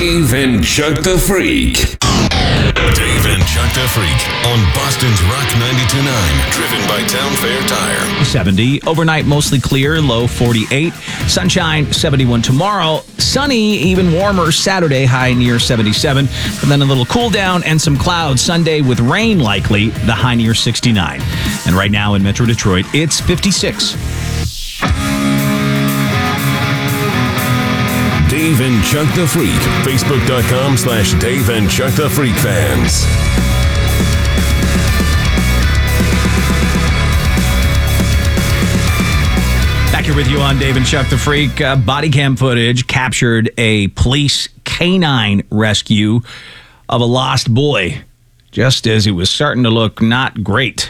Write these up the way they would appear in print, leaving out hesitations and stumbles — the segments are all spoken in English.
Dave and Chuck the Freak. Dave and Chuck the Freak on Boston's Rock 92.9. Driven by Town Fair Tire. 70. Overnight, mostly clear, low 48. Sunshine, 71 tomorrow. Sunny, even warmer Saturday, high near 77. And then a little cool down and some clouds Sunday with rain likely, the high near 69. And right now in Metro Detroit, it's 56. Dave and Chuck the Freak. Facebook.com/Dave and Chuck the Freak fans. Back here with you on Dave and Chuck the Freak. Body cam footage captured a police canine rescue of a lost boy just as it was starting to look not great.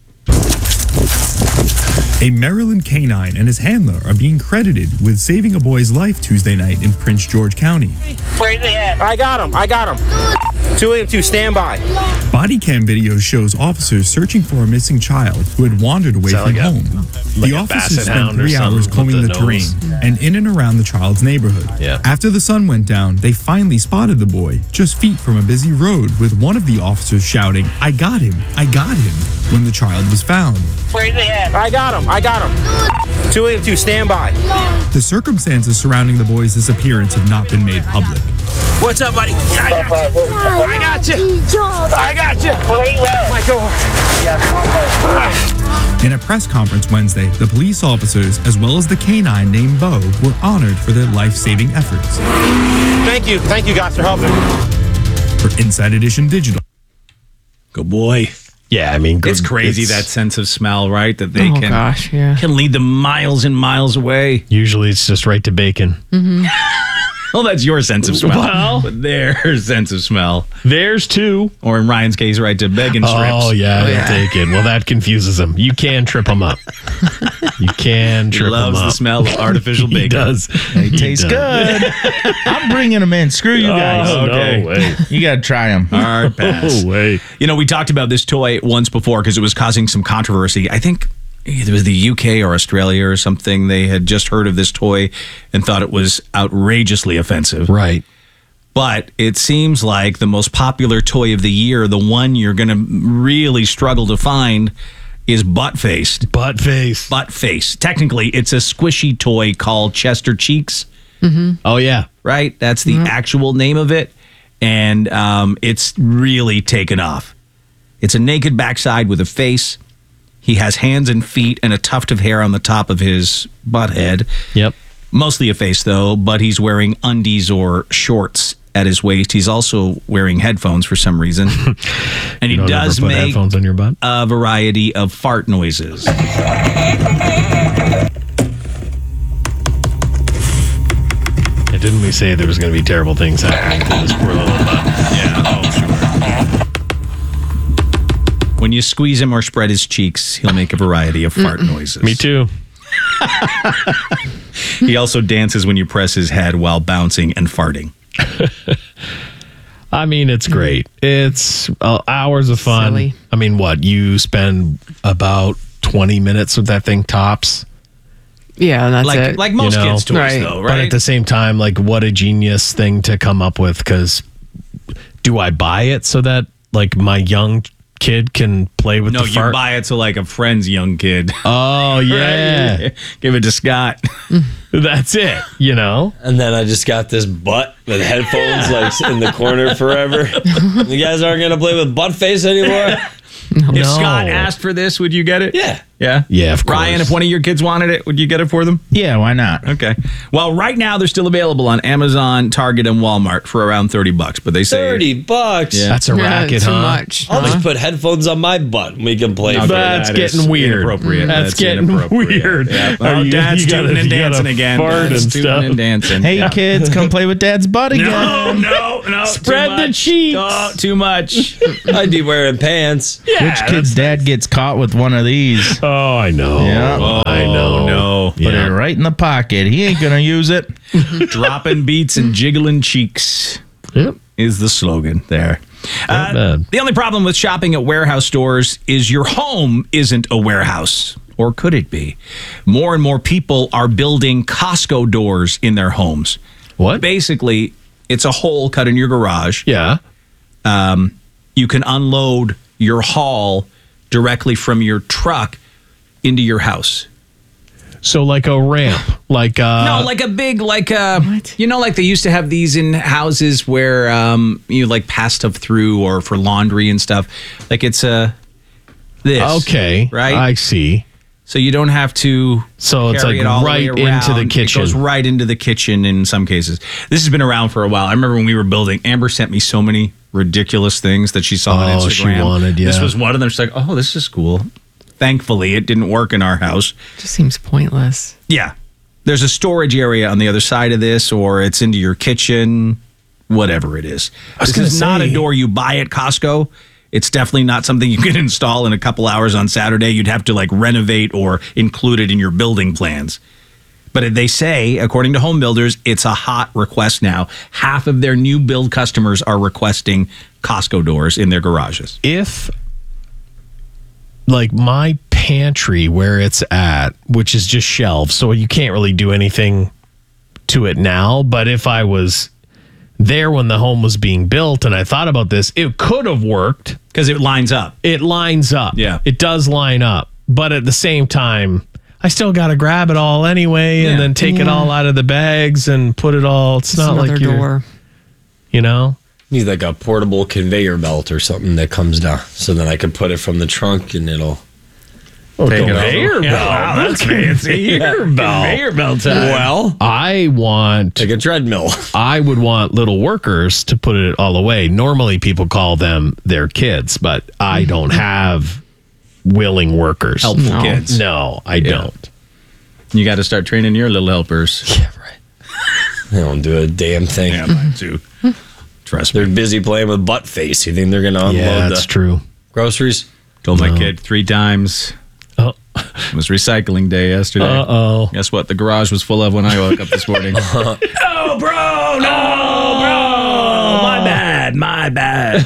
A Maryland canine and his handler are being credited with saving a boy's life Tuesday night in Prince George County. Where's he at? I got him. 282, stand by. Body cam video shows officers searching for a missing child who had wandered away from home. The officers spent 3 hours combing the terrain and in and around the child's neighborhood. Yeah. After the sun went down, they finally spotted the boy just feet from a busy road, with one of the officers shouting, "I got him, I got him," when the child was found. Where's he at? I got him. 282, stand by. The circumstances surrounding the boy's disappearance have not been made public. What's up, buddy? I got you. Michael. In a press conference Wednesday, the police officers, as well as the canine named Bo, were honored for their life-saving efforts. Thank you guys for helping. For Inside Edition Digital. Good boy. Yeah, I mean, It's crazy, that sense of smell, right? That they can lead them miles and miles away. Usually it's just right to bacon. Well, that's your sense of smell. Well, but their sense of smell. There's two. Or in Ryan's case, right to bacon strips. Oh, yeah, take it. Well, that confuses them. You can trip them up. You can He trip them up. loves the smell of artificial bacon. He does. They taste good. I'm bringing them in. Screw you guys. Oh, Okay. no way. You got to try them. Hard pass. No way. You know, we talked about this toy once before because it was causing some controversy. I think it was the UK or Australia or something. They had just heard of this toy and thought it was outrageously offensive. Right. But it seems like the most popular toy of the year, the one you're going to really struggle to find, is Butt-Faced. Butt-Face. Butt-Face. Technically, it's a squishy toy called Chester Cheeks. Oh, yeah. Right? That's the actual name of it. And it's really taken off. It's a naked backside with a face. He has hands and feet and a tuft of hair on the top of his butt head. Yep. Mostly a face, though, but he's wearing undies or shorts at his waist. He's also wearing headphones for some reason. And he Don't does ever put make headphones on your butt. a variety of fart noises. And didn't we say there was going to be terrible things happening to this poor little butt? Yeah, oh, sure. When you squeeze him or spread his cheeks, he'll make a variety of fart noises. Me too. He also dances when you press his head while bouncing and farting. I mean, it's great. It's hours of fun. Silly. I mean, what? You spend about 20 minutes with that thing tops. Yeah, and that's it. Like most You know, kids' toys, right. though, But right? at the same time, like, what a genius thing to come up with. Because do I buy it so that, like, my young kid can play with No, the you fart? buy it to like a friend's young kid. Oh, yeah. Give it to Scott. That's it, you know? And then I just got this butt with headphones like in the corner forever. You guys aren't going to play with Butt-Face anymore? If Scott asked for this, would you get it? Yeah. Yeah? Yeah, of Ryan, course. if one of your kids wanted it, would you get it for them? Yeah, why not? Okay. Well, right now they're still available on Amazon, Target, and Walmart for around $30. But they say $30. Yeah. That's a racket, too huh? much. I'll just put headphones on my butt and we can play. Okay, That's that is getting weird. Inappropriate. That's getting inappropriate. weird. Yeah. Are Oh, you- Dad's you gotta- tooting and you gotta dancing again. fart Dad's and tooting stuff. and dancing. Hey, Yeah. kids, come play with Dad's butt again. No. Spread too the much. cheeks. Oh, too much. I'd be wearing pants. Which kid's dad gets caught with one of these? Oh, I know. Yeah. I know. No. Put it right in the pocket. He ain't going to use it. Dropping beats and jiggling cheeks Yep. is the slogan there. Not bad. The only problem with shopping at warehouse stores is your home isn't a warehouse. Or could it be? More and more people are building Costco doors in their homes. What? Basically, It's a hole cut in your garage. Yeah. You can unload your haul directly from your truck into your house. So like a ramp, like no, like a big, like you know, like they used to have these in houses where you like pass stuff through or for laundry and stuff. Like it's this. Okay, right. I see. So you don't have to. So it's like it all right the way into the around. kitchen. It goes right into the kitchen in some cases. This has been around for a while. I remember when we were building. Amber sent me so many ridiculous things that she saw on Instagram. She wanted, This was one of them. She's like, "Oh, this is cool." Thankfully, it didn't work in our house. Just seems pointless. Yeah. There's a storage area on the other side of this, or it's into your kitchen, whatever it is. This is not a door you buy at Costco. It's definitely not something you can install in a couple hours on Saturday. You'd have to like renovate or include it in your building plans. But they say, according to home builders, it's a hot request now. Half of their new build customers are requesting Costco doors in their garages. If like my pantry where it's at, which is just shelves, so you can't really do anything to it now. But if I was there when the home was being built and I thought about this, it could have worked. Because it lines up. It lines up. Yeah. It does line up. But at the same time, I still got to grab it all anyway and then take it all out of the bags and put it all. It's not like door. You know? Need like a portable conveyor belt or something that comes down, so then I can put it from the trunk and it'll take it Conveyor belt. Wow, that's fancy. Conveyor belt time. Well, I want like a treadmill. I would want little workers to put it all away. Normally people call them their kids, but I don't have willing workers. Helpful kids. No, I don't. You got to start training your little helpers. Yeah, right. They don't do a damn thing. Yeah, mine too. Trust me. They're busy playing with butt face. You think they're going to unload That's true. groceries? Told my kid 3 times. Oh. It was recycling day yesterday. Uh-oh. Guess what? The garage was full of when I woke up this morning. Oh, bro! No, bro! My bad.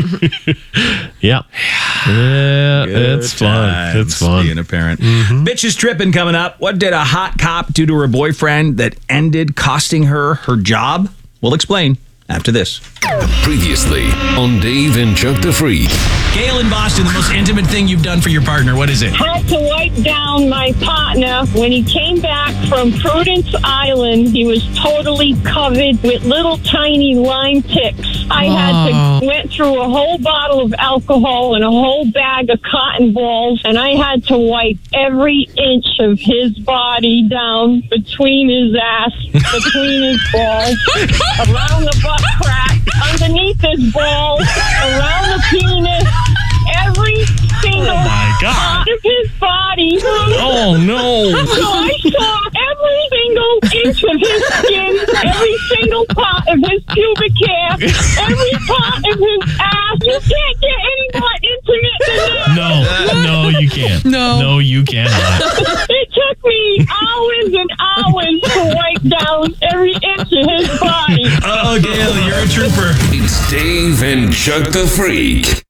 Yeah. Yeah, it's fun. It's fun. Being a parent. Bitches tripping coming up. What did a hot cop do to her boyfriend that ended costing her job? We'll explain after this. Previously on Dave and Chuck the Freak. Gail in Boston, the most intimate thing you've done for your partner. What is it? Had to wipe down my partner. When he came back from Prudence Island, he was totally covered with little tiny lime ticks. I went through a whole bottle of alcohol and a whole bag of cotton balls, and I had to wipe every inch of his body down between his ass, between his balls, around the butt crack, underneath his balls, around the penis, every single part of his body. Oh, no. So I saw every single inch of his skin, every single part of his pubic hair, every part of his ass. You can't get any more intimate than that. No, you can't. No, you cannot. It took me hours and hours to wipe down every inch of his body. Oh, Gail, you're a trooper. It's Dave and Chuck the Freak.